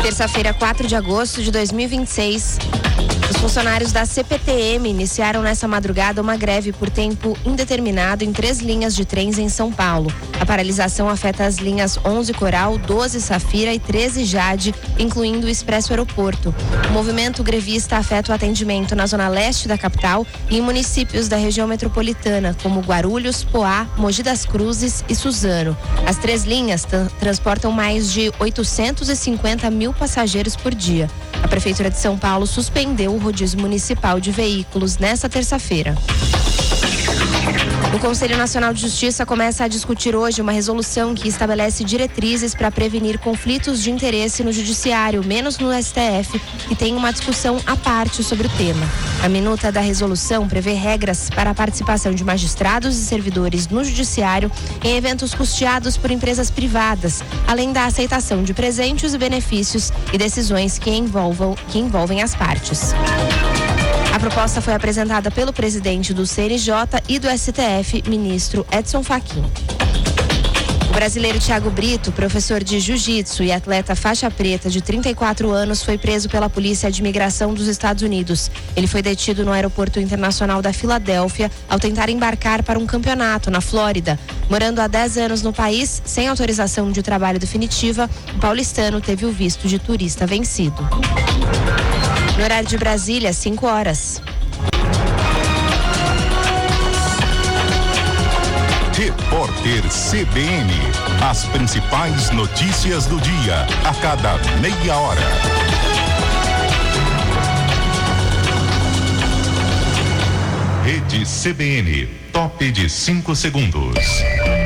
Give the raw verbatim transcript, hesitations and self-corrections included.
Terça-feira, quatro de agosto de dois mil e vinte e seis. Os funcionários da C P T M iniciaram nessa madrugada uma greve por tempo indeterminado em três linhas de trens em São Paulo. A paralisação afeta as linhas onze Coral, doze Safira e treze Jade, incluindo o Expresso Aeroporto. O movimento grevista afeta o atendimento na zona leste da capital e em municípios da região metropolitana, como Guarulhos, Poá, Mogi das Cruzes e Suzano. As três linhas t- transportam mais de oitocentos e cinquenta mil passageiros por dia. A Prefeitura de São Paulo suspendeu o rodízio municipal de veículos nesta terça-feira. O Conselho Nacional de Justiça começa a discutir hoje uma resolução que estabelece diretrizes para prevenir conflitos de interesse no Judiciário, menos no S T F, que tem uma discussão à parte sobre o tema. A minuta da resolução prevê regras para a participação de magistrados e servidores no Judiciário em eventos custeados por empresas privadas, além da aceitação de presentes e benefícios e decisões que envolvam, que envolvem as partes. A proposta foi apresentada pelo presidente do C N J e do S T F, ministro Edson Fachin. O brasileiro Thiago Brito, professor de jiu-jitsu e atleta faixa preta de trinta e quatro anos, foi preso pela Polícia de Imigração dos Estados Unidos. Ele foi detido no Aeroporto Internacional da Filadélfia ao tentar embarcar para um campeonato na Flórida. Morando há dez anos no país, sem autorização de trabalho definitiva, o paulistano teve o visto de turista vencido. No horário de Brasília, cinco horas. Repórter C B N. As principais notícias do dia, a cada meia hora. Rede C B N, top de cinco segundos.